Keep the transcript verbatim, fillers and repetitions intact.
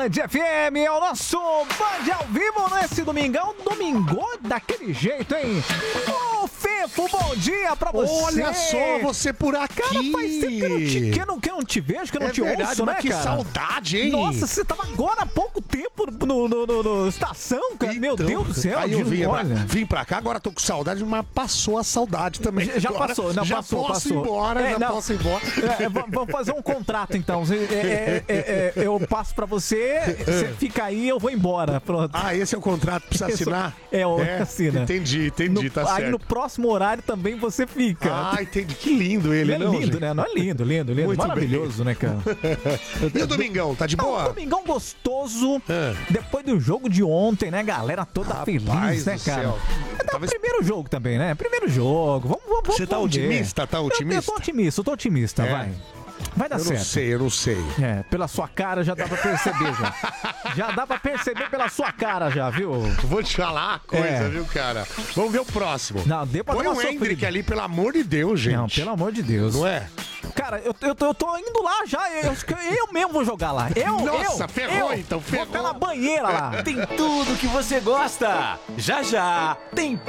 Band F M, é o nosso Band ao vivo nesse domingão. Domingo daquele jeito, hein? Ô, Fefo, bom dia pra você. Olha só, você por aqui. Cara, faz tempo que eu não te, que eu não, que eu não te vejo, que eu não é te verdade, ouço, mas né, que cara? saudade, hein? Nossa, você tava agora há pouco tempo no, no, no, no estação, cara. Então, Meu Deus do céu. Aí eu vim pra, olha. vim pra cá, agora tô com saudade, mas passou a saudade também. Já, já Agora, passou, não, já passou, posso passou. ir embora, É, já não. posso ir embora. É, é, v- vamos fazer um contrato, então. Cê- é, é, é, é, eu passo pra você, você fica aí, eu vou embora. Pronto. Ah, esse é o contrato, precisa Isso. assinar? É, o- assina. Entendi, entendi, No- tá aí certo. no próximo horário também você fica. Ah, entendi. Que lindo ele, é não, lindo, gente? né? Não é lindo, lindo, lindo. Muito Maravilhoso, né, cara? E o Domingão, tá de Ah, um boa? domingão gostoso. Ah. Depois do jogo de ontem, né, galera? Toda Rapaz feliz, né, do cara? céu. É, tá, Tava- o primeiro jogo também, né? Primeiro jogo. Vamos, vamos, vamos Você tá vamos ver. otimista? Tá Eu- Eu, otimista? tô otimista, eu tô otimista, É. vai. Vai dar Eu certo. não sei, eu não sei. É, pela sua cara já dá pra perceber já. Já dá pra perceber pela sua cara já, viu? Vou te falar a coisa, É. viu, cara? Vamos ver o próximo. Não, deu pra Põe dar o uma Hendrick sofrida. ali, pelo amor de Deus, gente. Não, pelo amor de Deus. Não é? Cara, eu, eu, tô, eu tô indo lá já. Eu, eu mesmo vou jogar lá. Eu, Nossa, eu, ferrou eu então, ferrou. Vou pela banheira lá. Tem tudo que você gosta. Já já tem